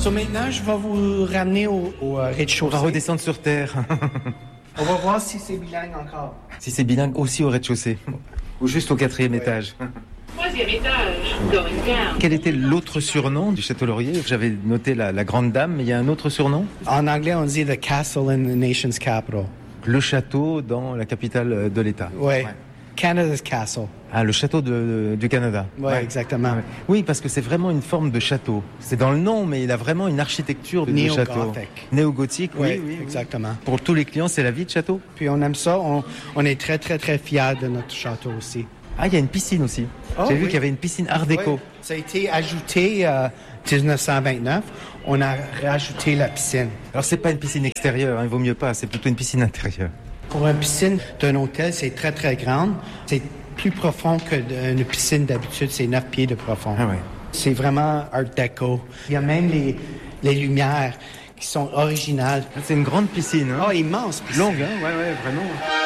So maintenant, je vais vous ramener au rez-de-chaussée. On va redescendre sur terre. On va voir si c'est bilingue encore. Si c'est bilingue aussi au rez-de-chaussée. Ou juste au 4e étage. Troisième étage, going down. Quel était l'autre surnom du Château Laurier? J'avais noté la Grande Dame, mais il y a un autre surnom? En anglais, on dit the castle in the nation's capital. Le château dans la capitale de l'État. Ouais. Canada's castle. Ah, le château du Canada. Ouais, exactement. Ouais. Oui, parce que c'est vraiment une forme de château. C'est dans le nom, mais il a vraiment une architecture de château. Néo-gothique, oui, exactement. Pour tous les clients, c'est la vie de château. Puis on aime ça. On est très, très, très fiers de notre château aussi. Ah, il y a une piscine aussi. J'ai vu qu'il y avait une piscine art déco. Oui. Ça a été ajouté en 1929. On a rajouté la piscine. Alors, c'est pas une piscine extérieure, il vaut mieux pas. C'est plutôt une piscine intérieure. Pour une piscine d'un hôtel, c'est très, très grande. C'est plus profond qu'une piscine d'habitude. C'est 9 pieds de profond. Ah ouais. C'est vraiment art déco. Il y a même les lumières qui sont originales. C'est une grande piscine. Hein? Oh, immense piscine. Longue, hein? Ouais, vraiment.